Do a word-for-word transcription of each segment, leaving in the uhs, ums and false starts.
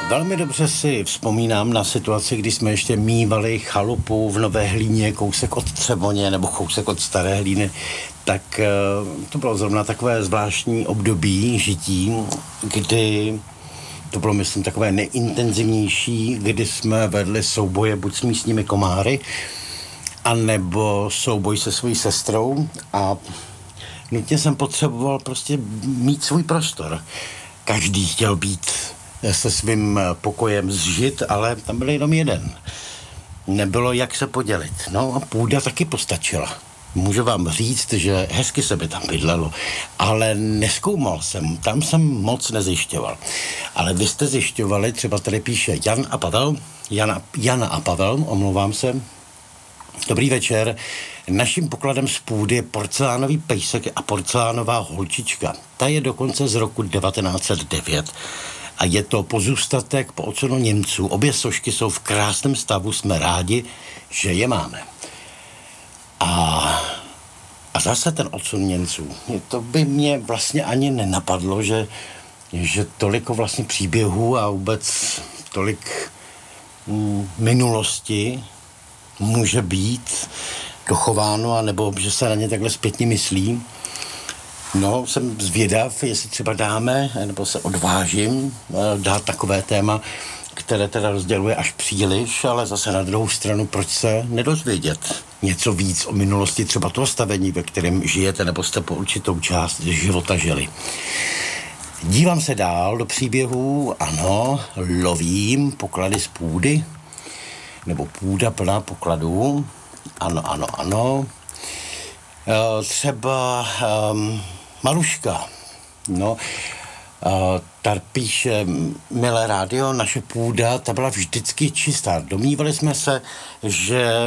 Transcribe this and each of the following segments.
Velmi dobře si vzpomínám na situaci, kdy jsme ještě mívali chalupu v Nové Hlíně, kousek od Třeboně nebo kousek od Staré Hlíny, tak to bylo zrovna takové zvláštní období žití, kdy to bylo, myslím, takové nejintenzivnější, kdy jsme vedli souboje buď s místními komáry, anebo souboj se svojí sestrou a nutně jsem potřeboval prostě mít svůj prostor. Každý chtěl být se svým pokojem zžit, ale tam byl jenom jeden. Nebylo jak se podělit. No a půda taky postačila. Můžu vám říct, že hezky se by tam bydlelo, ale nezkoumal jsem, tam jsem moc nezjišťoval. Ale vy jste zjišťovali, třeba tady píše Jan a Pavel, Jana, Jana a Pavel, omlouvám se. Dobrý večer. Naším pokladem z půdy je porcelánový pejsek a porcelánová holčička. Ta je dokonce z roku devatenáct set devět. A je to pozůstatek po odsunu Němců. Obě sošky jsou v krásném stavu, jsme rádi, že je máme. A, a zase ten odsun Němců. To by mě vlastně ani nenapadlo, že, že toliko vlastně příběhů a vůbec tolik mm, minulosti může být dochováno, anebo že se na ně takhle zpětně myslí. No, jsem zvědav, jestli třeba dáme, nebo se odvážím dát takové téma, které teda rozděluje až příliš, ale zase na druhou stranu, proč se nedozvědět něco víc o minulosti, třeba toho stavení, ve kterém žijete, nebo jste po určitou část života žili. Dívám se dál do příběhů, ano, lovím poklady z půdy, nebo půda plná pokladů, ano, ano, ano. E, třeba um, Maruška, no, e, ta píše, milé rádio, naše půda, ta byla vždycky čistá. Domnívali jsme se, že e,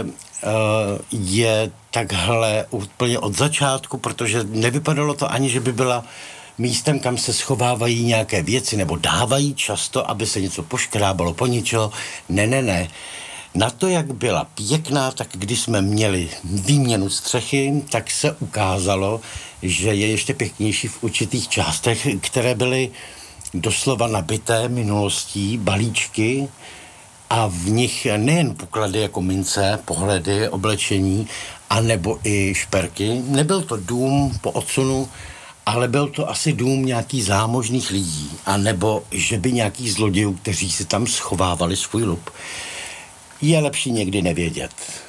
je takhle úplně od začátku, protože nevypadalo to ani, že by byla místem, kam se schovávají nějaké věci, nebo dávají často, aby se něco poškrábalo, poničilo. Ne, ne, ne. Na to, jak byla pěkná, tak když jsme měli výměnu střechy, tak se ukázalo, že je ještě pěknější v určitých částech, které byly doslova nabité minulostí, balíčky a v nich nejen poklady jako mince, pohledy, oblečení, anebo i šperky. Nebyl to dům po odsunu, ale byl to asi dům nějakých zámožných lidí, anebo že by nějakých zlodějů, kteří si tam schovávali svůj lup. Je lepší někdy nevědět.